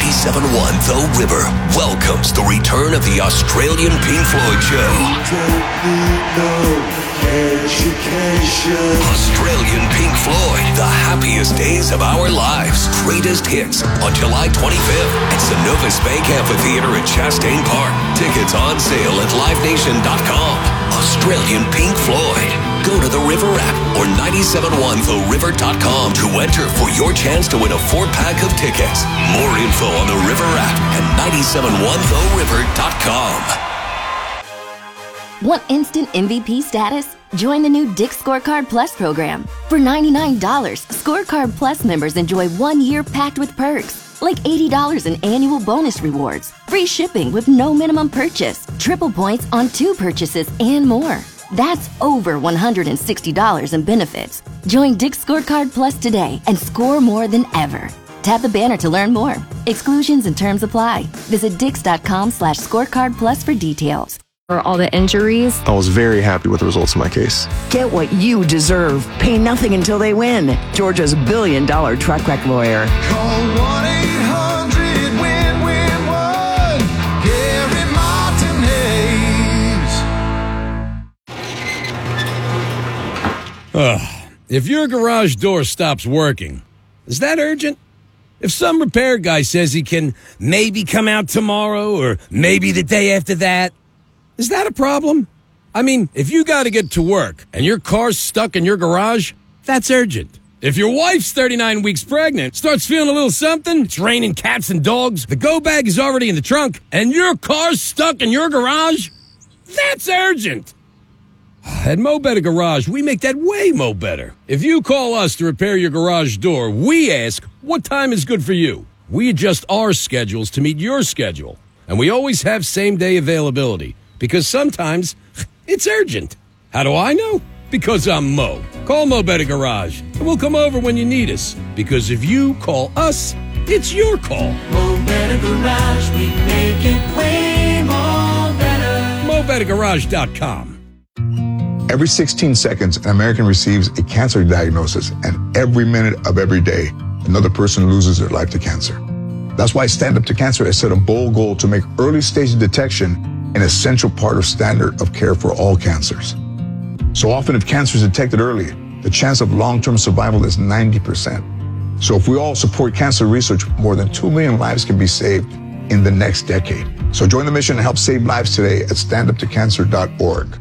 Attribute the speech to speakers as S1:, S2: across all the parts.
S1: 97.1 The River welcomes the return of the Australian Pink Floyd show. Australian Pink Floyd, the happiest days of our lives. Greatest hits on July 25th at Synovus Bank Amphitheater at Chastain Park. Tickets on sale at livenation.com. Australian Pink Floyd. Go to the River app or 971theriver.com to enter for your chance to win a 4-pack of tickets. More info on the River app and 971theriver.com.
S2: Want instant MVP status? Join the new Dick's Scorecard Plus program. For $99, Scorecard Plus members enjoy 1 year packed with perks, like $80 in annual bonus rewards, free shipping with no minimum purchase, triple points on 2 purchases, and more. That's over $160 in benefits. Join Dick's Scorecard Plus today and score more than ever. Tap the banner to learn more. Exclusions and terms apply. Visit dix.com/scorecard plus for details.
S3: For all the injuries,
S4: I was very happy with the results of my case.
S5: Get what you deserve. Pay nothing until they win. Georgia's $1 billion truck wreck lawyer.
S6: Call 1-800-WIN-WIN-1. Gary Martin Hayes.
S7: If your garage door stops working, is that urgent? If some repair guy says he can maybe come out tomorrow or maybe the day after that, is that a problem? I mean, if you got to get to work and your car's stuck in your garage, that's urgent. If your wife's 39 weeks pregnant, starts feeling a little something, it's raining cats and dogs, the go bag is already in the trunk, and your car's stuck in your garage, that's urgent. At Mo Better Garage, we make that way mo better. If you call us to repair your garage door, we ask, what time is good for you? We adjust our schedules to meet your schedule. And we always have same-day availability, because sometimes it's urgent. How do I know? Because I'm Mo. Call Mo Better Garage, and we'll come over when you need us. Because if you call us, it's your call.
S6: Mo Better Garage, we make it way more better.
S7: MoBetterGarage.com.
S8: Every 16 seconds, an American receives a cancer diagnosis, and every minute of every day, another person loses their life to cancer. That's why Stand Up to Cancer has set a bold goal to make early stage detection an essential part of standard of care for all cancers. So often, if cancer is detected early, the chance of long-term survival is 90%. So if we all support cancer research, more than 2 million lives can be saved in the next decade. So join the mission and help save lives today at standuptocancer.org.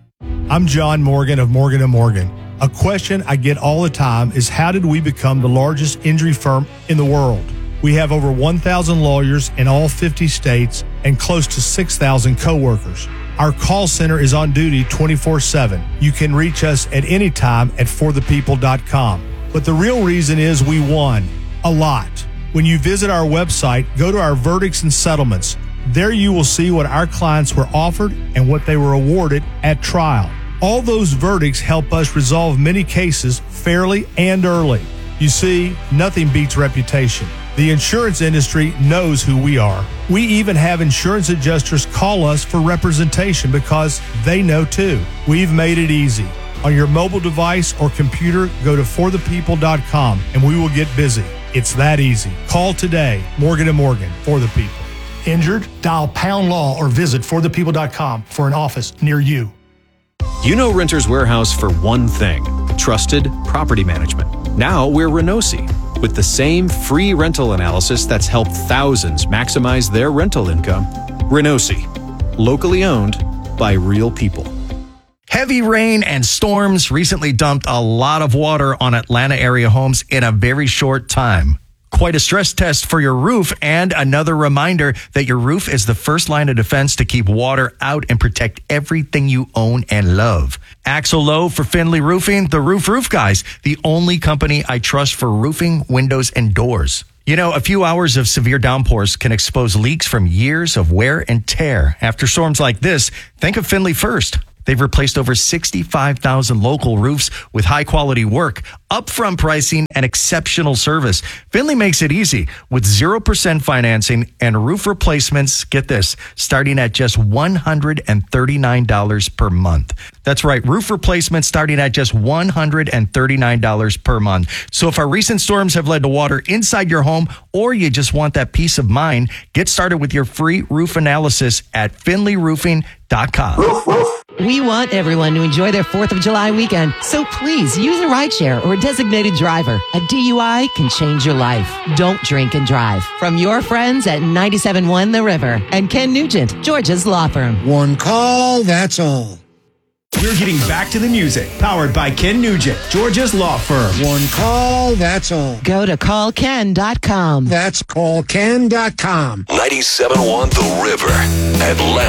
S9: I'm John Morgan of Morgan & Morgan. A question I get all the time is, how did we become the largest injury firm in the world? We have over 1,000 lawyers in all 50 states and close to 6,000 coworkers. Our call center is on duty 24/7. You can reach us at any time at forthepeople.com. But the real reason is we won a lot. When you visit our website, go to our verdicts and settlements. There you will see what our clients were offered and what they were awarded at trial. All those verdicts help us resolve many cases fairly and early. You see, nothing beats reputation. The insurance industry knows who we are. We even have insurance adjusters call us for representation because they know too. We've made it easy. On your mobile device or computer, go to forthepeople.com and we will get busy. It's that easy. Call today. Morgan & Morgan, for the people. Injured? Dial # law or visit forthepeople.com for an office near you.
S10: You know Renters Warehouse for one thing: trusted property management. Now we're Renosi, with the same free rental analysis that's helped thousands maximize their rental income. Renosi, locally owned by real people.
S11: Heavy rain and storms recently dumped a lot of water on Atlanta area homes in a very short time. Quite a stress test for your roof, and another reminder that your roof is the first line of defense to keep water out and protect everything you own and love. Axel Lowe for Finley Roofing, the roof guys, the only company I trust for roofing, windows, and doors. You know, a few hours of severe downpours can expose leaks from years of wear and tear. After storms like this, think of Finley first. They've replaced over 65,000 local roofs with high-quality work, upfront pricing, and exceptional service. Finley makes it easy with 0% financing and roof replacements, get this, starting at just $139 per month. That's right, roof replacements starting at just $139 per month. So if our recent storms have led to water inside your home, or you just want that peace of mind, get started with your free roof analysis at finleyroofing.com.
S3: We want everyone to enjoy their 4th of July weekend, so please use a rideshare or a designated driver. A DUI can change your life. Don't drink and drive. From your friends at 97.1 The River and Ken Nugent, Georgia's law firm.
S12: One call, that's all.
S13: We're getting back to the music. Powered by Ken Nugent, Georgia's law firm.
S12: One call, that's all.
S3: Go to callken.com.
S12: That's callken.com.
S1: 97.1 The River, Atlanta.